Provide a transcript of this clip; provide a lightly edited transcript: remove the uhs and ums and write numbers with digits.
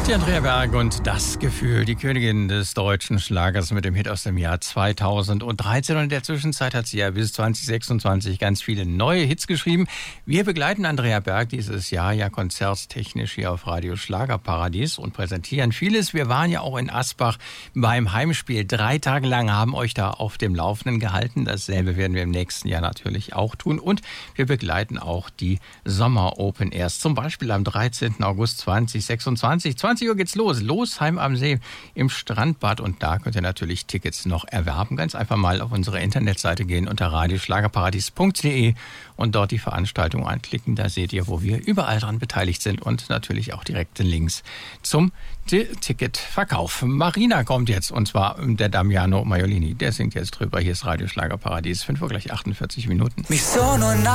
Die Andrea Berg und das Gefühl, die Königin des deutschen Schlagers mit dem Hit aus dem Jahr 2013. Und in der Zwischenzeit hat sie ja bis 2026 ganz viele neue Hits geschrieben. Wir begleiten Andrea Berg dieses Jahr ja konzerttechnisch hier auf Radio Schlagerparadies und präsentieren vieles. Wir waren ja auch in Asbach beim Heimspiel 3 Tage lang, haben euch da auf dem Laufenden gehalten. Dasselbe werden wir im nächsten Jahr natürlich auch tun. Und wir begleiten auch die Sommer Open Airs, zum Beispiel am 13. August 2026. 20 Uhr geht's los. Losheim am See im Strandbad. Und da könnt ihr natürlich Tickets noch erwerben. Ganz einfach mal auf unsere Internetseite gehen unter radioschlagerparadies.de und dort die Veranstaltung anklicken. Da seht ihr, wo wir überall dran beteiligt sind und natürlich auch direkte Links zum Ticketverkauf. Marina kommt jetzt und zwar der Damiano Maiolini. Der singt jetzt drüber. Hier ist Radio Schlagerparadies. 5 Uhr gleich 48 Minuten.